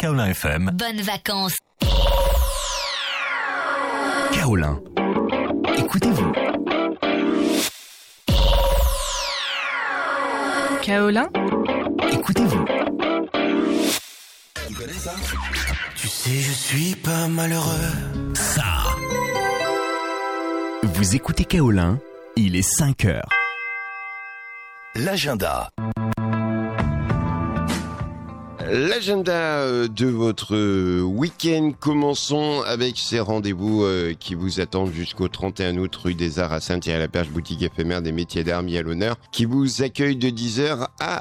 Kaolin FM. Bonnes vacances. Kaolin. Écoutez-vous. Kaolin. Écoutez-vous. Tu connais ça? Tu sais, je suis pas malheureux. Ça. Vous écoutez Kaolin, il est 5 heures. L'agenda. L'agenda de votre week-end, commençons avec ces rendez-vous qui vous attendent jusqu'au 31 août, rue des Arts à Saint-Thierry-la-Perche, boutique éphémère des métiers d'art mis à l'honneur, qui vous accueille de 10h à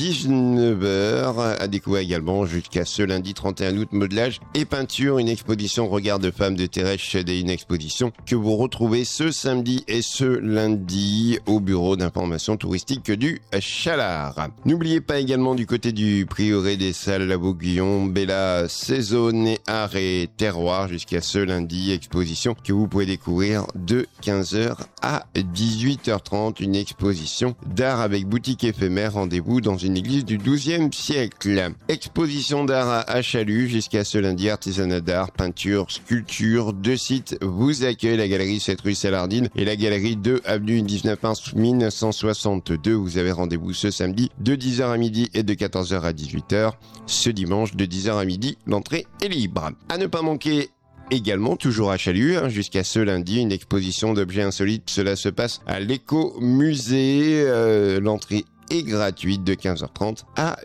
19h. À découvrir également jusqu'à ce lundi 31 août, modelage et peinture, une exposition Regard de femme de Thérèse Chédet, une exposition que vous retrouvez ce samedi et ce lundi au bureau d'information touristique du Chalard. N'oubliez pas également du côté du prieuré des Salles Lavaux-Guyon, Bella, saisonnier, art et terroir jusqu'à ce lundi, exposition que vous pouvez découvrir de 15h à 18h30, une exposition d'art avec boutique éphémère, rendez-vous dans une église du XIIe siècle. Exposition d'art à Chalut jusqu'à ce lundi, artisanat d'art, peinture, sculpture, 2 sites vous accueillent, la galerie 7 rue Salardine et la galerie 2 avenue 19 mars 1962. Vous avez rendez-vous ce samedi de 10h à midi et de 14h à 18h. Ce dimanche de 10h à midi, l'entrée est libre. À ne pas manquer également, toujours à Chalut, jusqu'à ce lundi, une exposition d'objets insolites. Cela se passe à l'éco-musée. L'entrée est gratuite de 15h30 à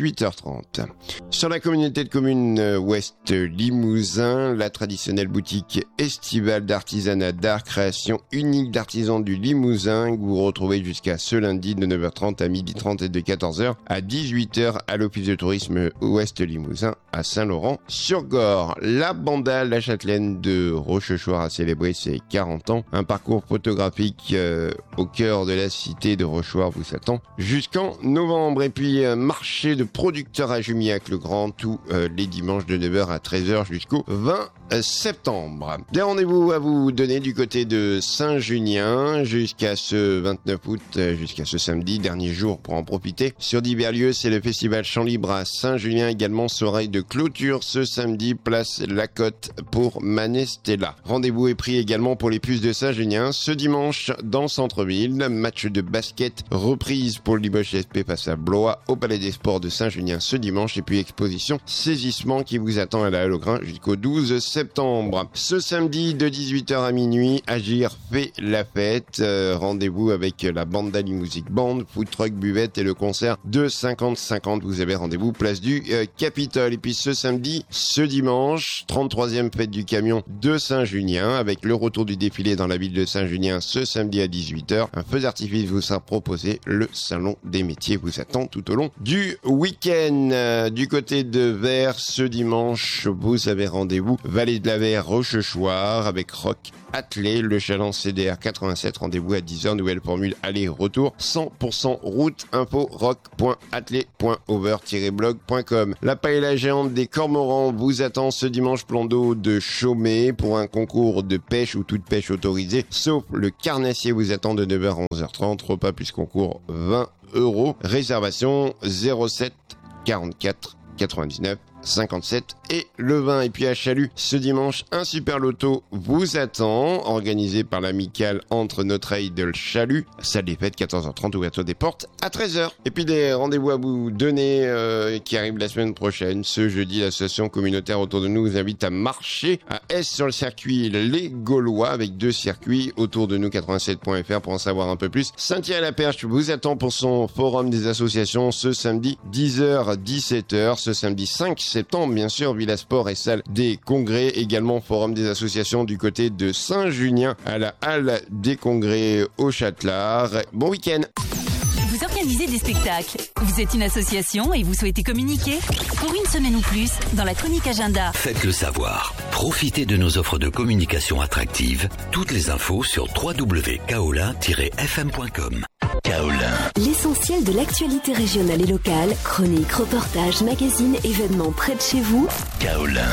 18h30. Sur la communauté de communes Ouest Limousin, la traditionnelle boutique estivale d'artisanat d'art, création unique d'artisans du Limousin, que vous retrouvez jusqu'à ce lundi de 9h30 à 12h30 et de 14h à 18h à l'office de tourisme Ouest Limousin à Saint-Laurent-sur-Gorre. La Banda, la châtelaine de Rochechouart a célébré ses 40 ans. Un parcours photographique au cœur de la cité de Rochechouart vous attend jusqu'en novembre. Et puis marché de producteurs à Jumillac-le-Grand tous les dimanches de 9h à 13h jusqu'au 20 septembre. Des rendez-vous à vous donner du côté de Saint-Junien jusqu'à ce 29 août, jusqu'à ce samedi, dernier jour pour en profiter. Sur divers lieux, c'est le festival Chant Libre à Saint-Junien, également soirée de clôture ce samedi, place La Côte pour Manestella. Rendez-vous est pris également pour les puces de Saint-Junien ce dimanche dans le centre-ville. Match de basket, reprise pour le Limoges SP face à Blois au Palais des Sports de Saint-Junien ce dimanche, et puis exposition Saisissement qui vous attend à la Halle au Grain jusqu'au 12 septembre. Ce samedi de 18h à minuit, Agir fait la fête. Rendez-vous avec la Banda Music Band, food truck, buvette et le concert de 50-50. Vous avez rendez-vous place du Capitole. Et puis ce samedi, ce dimanche, 33e fête du camion de Saint-Junien avec le retour du défilé dans la ville de Saint-Junien ce samedi à 18h. Un feu d'artifice vous sera proposé. Le salon des métiers vous attend tout au long du week-end. Du côté de Vers, ce dimanche, vous avez rendez-vous Vallée de la Vers, Rochechouart avec Rock Attelé, le Chaland CDR 87, rendez-vous à 10h, nouvelle formule aller-retour, 100% route, info rock.attelé.over-blog.com. La paella géante des Cormorans vous attend ce dimanche, plan d'eau de Chaumet pour un concours de pêche ou toute pêche autorisée, sauf le carnassier vous attend de 9h à 11h30, repas plus concours 20€, réservation 07 44 99 57 et le 20. Et puis à Chalut, ce dimanche, un super loto vous attend, organisé par l'amicale entre Notre Idol Chalut, salle des fêtes, 14h30, ouverture des portes à 13h. Et puis des rendez-vous à vous donner qui arrivent la semaine prochaine. Ce jeudi, l'association communautaire autour de nous vous invite à marcher à Est sur le circuit Les Gaulois avec 2 circuits autour de nous, 87.fr pour en savoir un peu plus. Saint-Thierry-la-Perche vous attend pour son forum des associations ce samedi 10h 17h, ce samedi 5 septembre, bien sûr, Villa Sport et salle des congrès, également forum des associations du côté de Saint-Junien à la halle des congrès au Châtelard. Bon week-end. Vous organisez des spectacles, vous êtes une association et vous souhaitez communiquer? Pour une semaine ou plus, dans la chronique agenda. Faites-le savoir. Profitez de nos offres de communication attractives. Toutes les infos sur www.kaolin-fm.com. Kaolin. L'essentiel de l'actualité régionale et locale, chroniques, reportages, magazines, événements près de chez vous. Kaolin.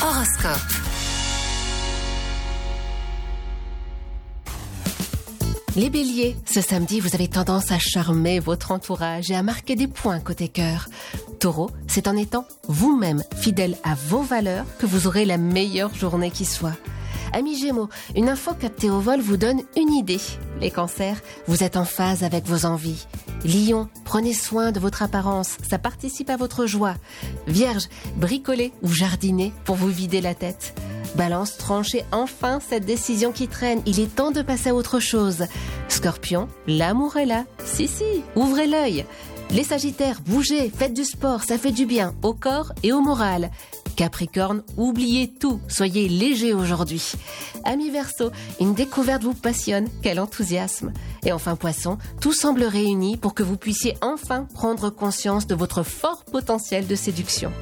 Horoscope. Les béliers, ce samedi, vous avez tendance à charmer votre entourage et à marquer des points côté cœur. Taureau, c'est en étant vous-même fidèle à vos valeurs que vous aurez la meilleure journée qui soit. Amis Gémeaux, une info captée au vol vous donne une idée. Les cancers, vous êtes en phase avec vos envies. Lion, prenez soin de votre apparence, ça participe à votre joie. Vierge, bricolez ou jardinez pour vous vider la tête. Balance, tranchez enfin cette décision qui traîne, il est temps de passer à autre chose. Scorpion, l'amour est là, si, ouvrez l'œil. Les Sagittaires, bougez, faites du sport, ça fait du bien au corps et au moral. Capricorne, oubliez tout, soyez léger aujourd'hui. Amis Verseau, une découverte vous passionne, quel enthousiasme. Et enfin Poisson, tout semble réuni pour que vous puissiez enfin prendre conscience de votre fort potentiel de séduction.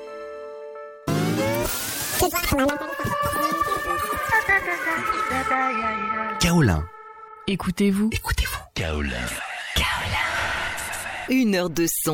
Kaolin. Écoutez-vous. Kaolin. 1 heure de son,